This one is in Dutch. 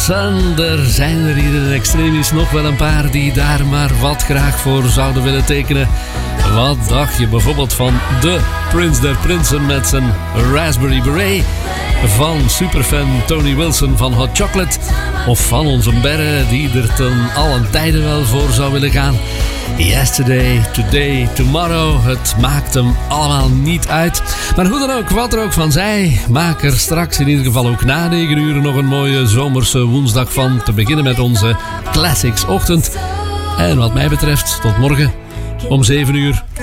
Sun. Er zijn er hier in extremis nog wel een paar die daar maar wat graag voor zouden willen tekenen. Wat dacht je bijvoorbeeld van de Prins der Prinsen met zijn Raspberry Beret? Van superfan Tony Wilson van Hot Chocolate? Of van onze Berre die er ten allen tijden wel voor zou willen gaan? Yesterday, today, tomorrow. Het maakt hem allemaal niet uit. Maar hoe dan ook, wat er ook van zij, maak er straks in ieder geval ook na 9 uur nog een mooie zomerse woensdag van. Te beginnen met onze Classics ochtend. En wat mij betreft, tot morgen om 7 uur.